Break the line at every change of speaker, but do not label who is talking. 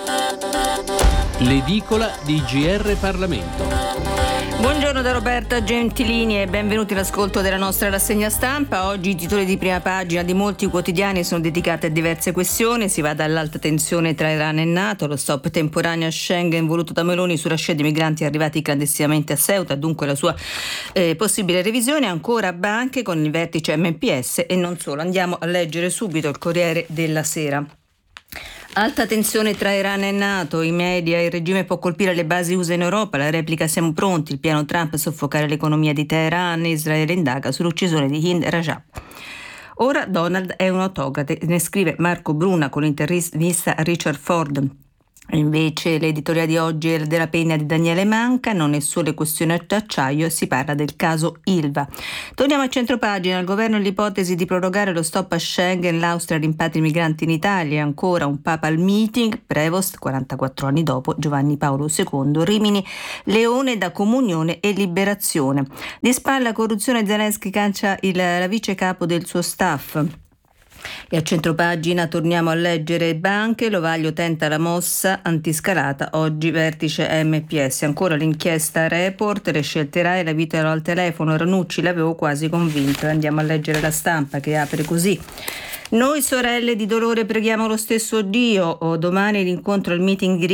L'edicola di GR Parlamento.
Buongiorno da Roberta Gentilini e benvenuti all'ascolto della nostra rassegna stampa. Oggi i titoli di prima pagina di molti quotidiani sono dedicati a diverse questioni. Si va dall'alta tensione tra Iran e NATO, lo stop temporaneo a Schengen voluto da Meloni sulla scia di migranti arrivati clandestinamente a Ceuta, dunque la sua possibile revisione, ancora banche con il vertice MPS e non solo. Andiamo a leggere subito il Corriere della Sera. Alta tensione tra Iran e NATO, i media, il regime può colpire le basi USA in Europa, la replica siamo pronti, il piano Trump soffocare l'economia di Teheran, Israele indaga sull'uccisione di Hind Rajab. Ora Donald è un autocrate, ne scrive Marco Bruna con l'intervista a Richard Ford. Invece l'editoria di oggi è della penna di Daniele Manca, non è solo questione d'acciaio, si parla del caso Ilva. Torniamo a centropagina, al governo l'ipotesi di prorogare lo stop a Schengen, l'Austria rimpatri migranti in Italia e ancora un papal meeting, Prevost 44 anni dopo, Giovanni Paolo II, Rimini, Leone da comunione e liberazione. Di spalla corruzione, Zelensky caccia la vice capo del suo staff. E a centropagina torniamo a leggere banche, Lovaglio tenta la mossa antiscalata, oggi vertice MPS, ancora l'inchiesta Report, le scelte Rai, la vita al telefono, Ranucci l'avevo quasi convinto. Andiamo a leggere La Stampa che apre così: noi sorelle di dolore preghiamo lo stesso Dio, domani l'incontro al meeting di